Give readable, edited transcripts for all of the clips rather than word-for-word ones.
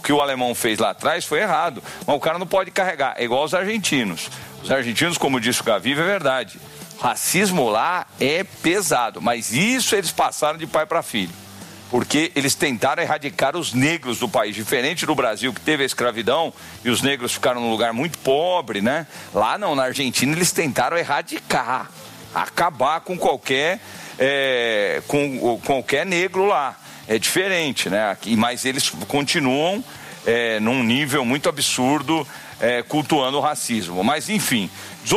que o alemão fez lá atrás foi errado. Mas o cara não pode carregar. É igual os argentinos. Os argentinos, como disse o Gaviva, é verdade. Racismo lá é pesado. Mas isso eles passaram de pai para filho. Porque eles tentaram erradicar os negros do país. Diferente do Brasil, que teve a escravidão e os negros ficaram num lugar muito pobre, né? Lá não, na Argentina, eles tentaram erradicar. Acabar com qualquer negro lá. É diferente, né? Mas eles continuam num nível muito absurdo, cultuando o racismo. Mas, enfim,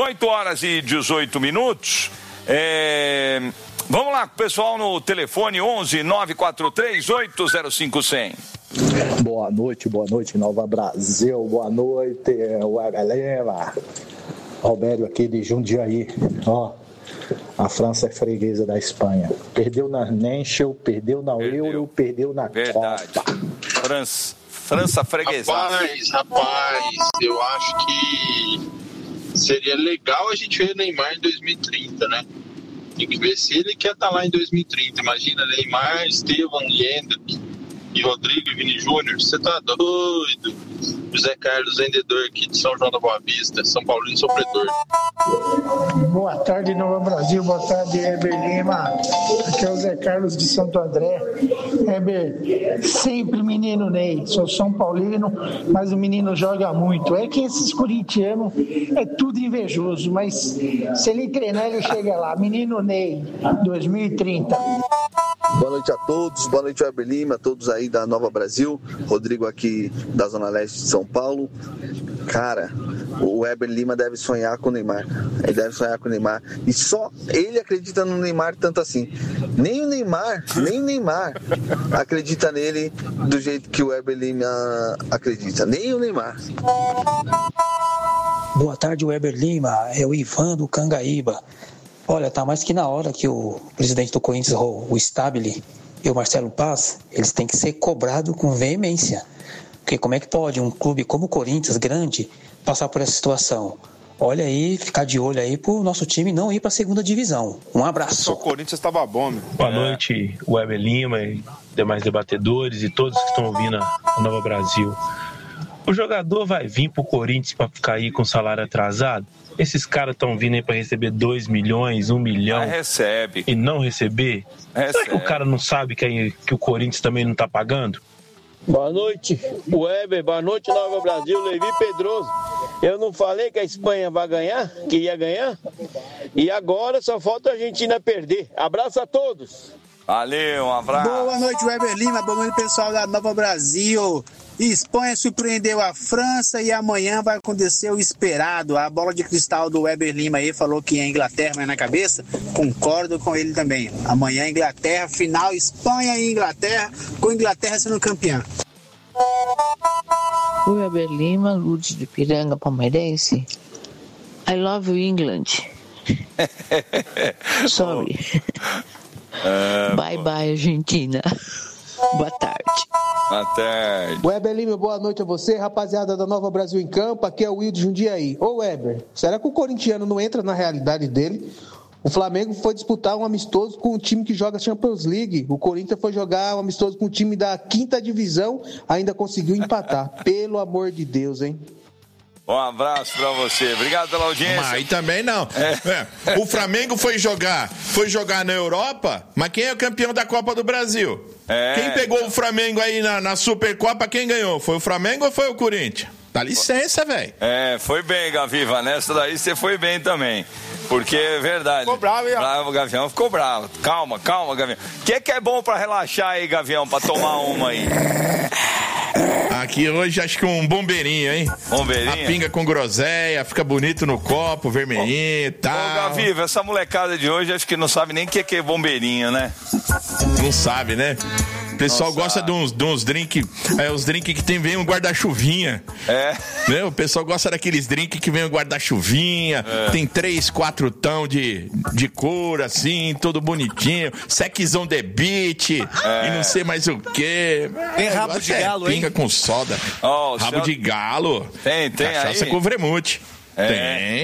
18h18. Vamos lá, pessoal, no telefone 11 943 805 100. Boa noite, Nova Brasil. Boa noite, galera. Albério aqui de Jundiaí. A França é freguesa da Espanha. Perdeu na Nation, perdeu na Euro, perdeu na Copa. França freguesa. Rapaz, eu acho que seria legal a gente ver Neymar em 2030, né? Tem que ver se ele quer estar lá em 2030. Imagina Neymar, Estevam, Hendrick e Rodrigo e Vini Júnior. Você tá doido? José Carlos, vendedor aqui de São João da Boa Vista, São Paulino sofredor. Boa tarde, Nova Brasil. Boa tarde, Heber Lima. Aqui é o Zé Carlos de Santo André. Heber, sempre menino Ney. Sou São Paulino, mas o menino joga muito. É que esses corintianos é tudo invejoso, mas se ele treinar, ele chega lá. Menino Ney, 2030. Boa noite a todos, boa noite, Heber Lima, todos aí da Nova Brasil. Rodrigo aqui da Zona Leste de São Paulo. Cara, o Heber Lima deve sonhar com o Neymar. Ele deve sonhar com o Neymar. E só ele acredita no Neymar tanto assim. Nem o Neymar acredita nele do jeito que o Heber Lima acredita. Nem o Neymar. Boa tarde, Heber Lima. É o Ivan do Cangaíba. Olha, tá mais que na hora que o presidente do Corinthians, o Stabile, e o Marcelo Paz, eles têm que ser cobrados com veemência. Porque como é que pode um clube como o Corinthians, grande, passar por essa situação? Olha aí, ficar de olho aí pro nosso time não ir pra segunda divisão. Um abraço. O Corinthians estava bom, meu. Boa noite, Heber Lima e demais debatedores e todos que estão ouvindo a Nova Brasil. O jogador vai vir pro Corinthians pra ficar aí com salário atrasado? Esses caras estão vindo aí para receber 2 milhões, 1 milhão. Mas recebe. E não receber? Recebe. Será que o cara não sabe que o Corinthians também não tá pagando? Boa noite, Weber. Boa noite, Nova Brasil. Levi Pedroso. Eu não falei que a Espanha vai ganhar? Que ia ganhar? E agora só falta a Argentina perder. Abraço a todos. Valeu, um abraço. Boa noite, Weber Lima. Boa noite, pessoal da Nova Brasil. Espanha surpreendeu a França e amanhã vai acontecer o esperado. A bola de cristal do Weber Lima aí falou que a Inglaterra vai na cabeça. Concordo com ele também. Amanhã Inglaterra, final Espanha e Inglaterra, com Inglaterra sendo campeã. O Weber Lima, Lourdes de Piranga, palmeirense. I love you, England. Sorry. Bye bye, Argentina. Boa tarde. Boa tarde. Weber Lima, boa noite a você, rapaziada da Nova Brasil em Campo. Aqui é o Will de Jundiaí. Ô Weber, será que o corintiano não entra na realidade dele? O Flamengo foi disputar um amistoso com um time que joga Champions League. O Corinthians foi jogar um amistoso com um time da 5ª divisão, ainda conseguiu empatar. Pelo amor de Deus, hein? Um abraço pra você. Obrigado pela audiência. Mas aí também não. O Flamengo foi jogar na Europa, mas quem é o campeão da Copa do Brasil? Quem pegou o Flamengo aí na Supercopa, quem ganhou? Foi o Flamengo ou foi o Corinthians? Dá licença, velho. Foi bem, Gaviva. Nessa daí você foi bem também. Porque é verdade. Ficou bravo, hein? O Gavião ficou bravo. Calma, Gavião. O que é bom pra relaxar aí, Gavião, pra tomar uma aí? Aqui hoje acho que um bombeirinho, hein? Bombeirinho? A pinga com groselha, fica bonito no copo, vermelhinho e tal. Ô, Gaviva, essa molecada de hoje acho que não sabe nem o que é bombeirinho, né? Não sabe, né? O pessoal gosta de uns drinks, os drinks que vem um guarda-chuvinha. Né? O pessoal gosta daqueles drinks que vem um guarda-chuvinha, tem 3, 4 tão de cor, assim, todo bonitinho, sequizão de beat, e não sei mais o quê. Tem rabo de galo, hein? Pinga com soda. Rabo de galo. Tem cachaça aí. com vermute. Tem.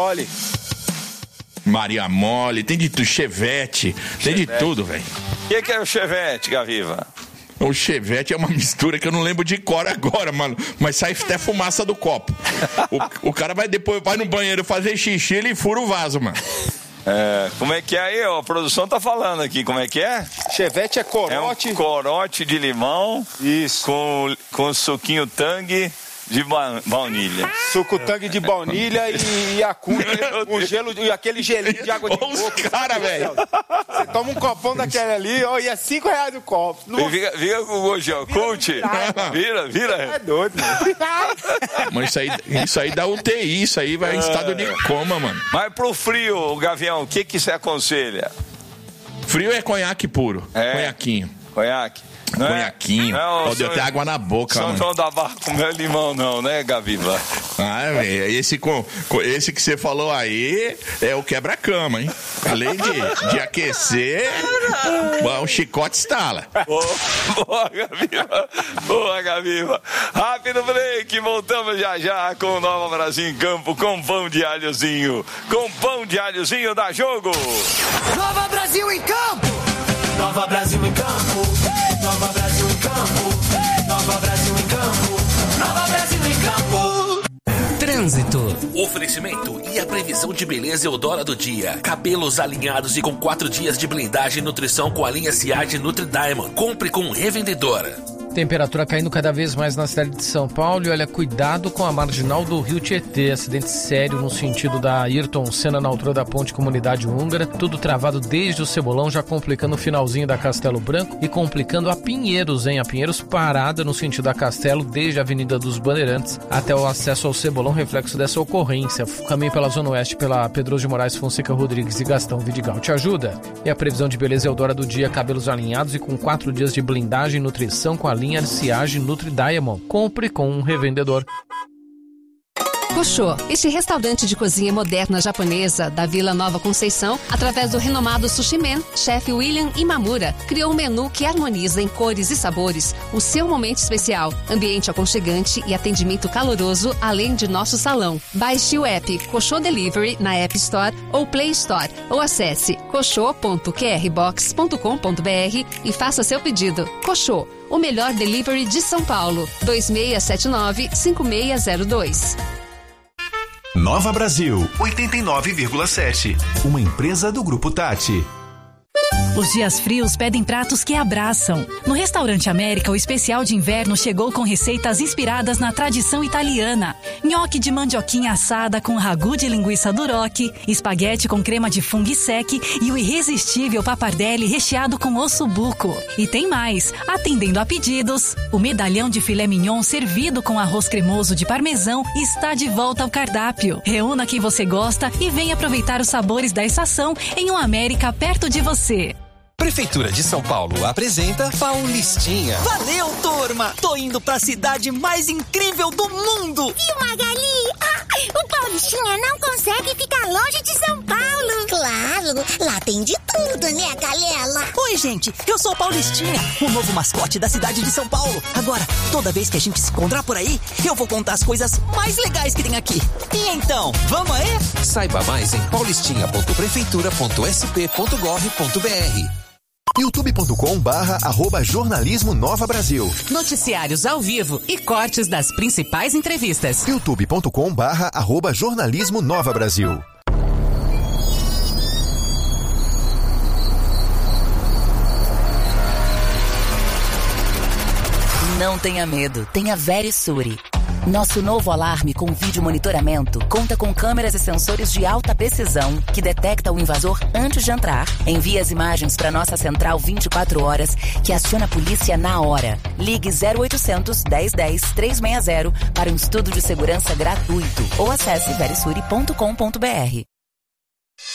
Maria Mole, tem de tudo, Chevette, tem de tudo, velho. O que é o Chevette, Gaviva? O Chevette é uma mistura que eu não lembro de cor agora, mano. Mas sai até fumaça do copo. O cara vai no banheiro fazer xixi, ele fura o vaso, mano. Como é que é aí? A produção tá falando aqui, como é que é? Chevette é corote. É um corote de limão. Isso. Com suquinho Tang de baunilha. Suco Tang de baunilha e Yakult, um gelo e aquele gelinho de água de coco. Os caras, velho. Você toma um copão daquele ali, ó, e é R$5 o copo. Fica com o gojão, Cult. Vira. É doido, mano. Mas isso aí dá UTI, isso aí vai em estado de coma, mano. Mas pro frio, Gavião, o que você aconselha? Frio é conhaque puro. Conhaquinho. Conhaque. Conhaquinho. Pode até água na boca, São mano. João da Barra comeu limão, não, né, Gaviva? Velho, esse que você falou aí é o quebra-cama, hein? Além de aquecer, o chicote estala. Boa, Gaviva. Rápido break, voltamos já com o Nova Brasil em Campo, com pão de alhozinho. Com pão de alhozinho dá jogo. Nova Brasil em Campo. Nova Brasil em Campo. Nova Brasil em Campo. Nova Brasil em Campo. Nova Brasil em Campo. Trânsito. Oferecimento e a previsão de beleza Eudora do dia. Cabelos alinhados e com 4 dias de blindagem e nutrição com a linha Ciage Nutri Diamond. Compre com revendedora. Temperatura caindo cada vez mais na cidade de São Paulo e olha, cuidado com a marginal do Rio Tietê. Acidente sério no sentido da Ayrton Senna na altura da ponte Comunidade Húngara. Tudo travado desde o Cebolão, já complicando o finalzinho da Castelo Branco e complicando a Pinheiros, hein? A Pinheiros parada no sentido da Castelo desde a Avenida dos Bandeirantes até o acesso ao Cebolão, reflexo dessa ocorrência. Caminho pela Zona Oeste, pela Pedroso de Moraes, Fonseca Rodrigues e Gastão Vidigal. Te ajuda? E a previsão de beleza Eudora do dia, cabelos alinhados e com 4 dias de blindagem e nutrição com a linha Ciage Nutri Diamond. Compre com um revendedor. Koshô, este restaurante de cozinha moderna japonesa da Vila Nova Conceição, através do renomado Sushi Man, chefe William Imamura, criou um menu que harmoniza em cores e sabores o seu momento especial, ambiente aconchegante e atendimento caloroso, além de nosso salão. Baixe o app Koshô Delivery na App Store ou Play Store, ou acesse koshô.qrbox.com.br e faça seu pedido. Koshô, o melhor delivery de São Paulo. 2679-5602. Nova Brasil 89,7. Uma empresa do Grupo Tati. Os dias frios pedem pratos que abraçam. No Restaurante América, o especial de inverno chegou com receitas inspiradas na tradição italiana. Nhoque de mandioquinha assada com ragu de linguiça duroc, espaguete com crema de fungo sec e o irresistível pappardelle recheado com ossobuco. E tem mais, atendendo a pedidos, o medalhão de filé mignon servido com arroz cremoso de parmesão está de volta ao cardápio. Reúna quem você gosta e venha aproveitar os sabores da estação em um América perto de você. Prefeitura de São Paulo apresenta Paulistinha. Valeu, turma! Tô indo pra cidade mais incrível do mundo! Viu, Magali? O Paulistinha não consegue ficar longe de São Paulo! Claro! Lá tem de tudo, né, galera? Oi, gente! Eu sou o Paulistinha, o novo mascote da cidade de São Paulo. Agora, toda vez que a gente se encontrar por aí, eu vou contar as coisas mais legais que tem aqui. E então, vamos aí? Saiba mais em paulistinha.prefeitura.sp.gov.br. youtube.com/jornalismo Nova Brasil. Noticiários ao vivo e cortes das principais entrevistas. youtube.com/jornalismo Nova Brasil. Não tenha medo, tenha Verisure. Nosso novo alarme com vídeo monitoramento conta com câmeras e sensores de alta precisão que detecta o invasor antes de entrar. Envia as imagens para nossa central 24 horas que aciona a polícia na hora. Ligue 0800 1010 360 para um estudo de segurança gratuito ou acesse verisure.com.br.